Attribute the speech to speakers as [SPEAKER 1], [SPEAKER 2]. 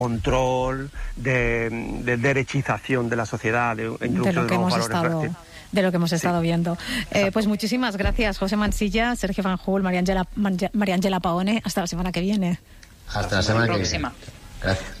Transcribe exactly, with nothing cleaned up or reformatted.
[SPEAKER 1] control, de, de derechización de la sociedad, de introducción
[SPEAKER 2] de lo que
[SPEAKER 1] de nuevos
[SPEAKER 2] hemos
[SPEAKER 1] valores.
[SPEAKER 2] estado de lo que hemos
[SPEAKER 1] Sí.
[SPEAKER 2] estado viendo. Eh, pues muchísimas gracias, José Mansilla, Sergio Fanjul, María Ángela María Ángela Paone. Hasta la semana que viene.
[SPEAKER 3] Hasta la semana que
[SPEAKER 4] próxima.
[SPEAKER 3] viene. Gracias.